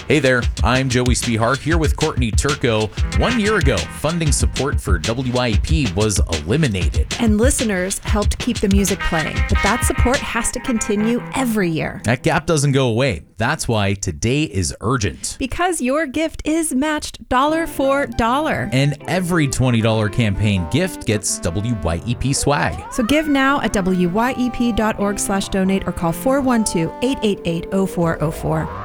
Hey there, I'm Joey Spihar here with Courtney Turco. 1 year ago, funding support for WYEP was eliminated. And listeners helped keep the music playing, but that support has to continue every year. That gap doesn't go away. That's why today is urgent. Because your gift is matched dollar for dollar. And every $20 campaign gift gets WYEP swag. So give now at wyep.org/donate or call 412-888-0404.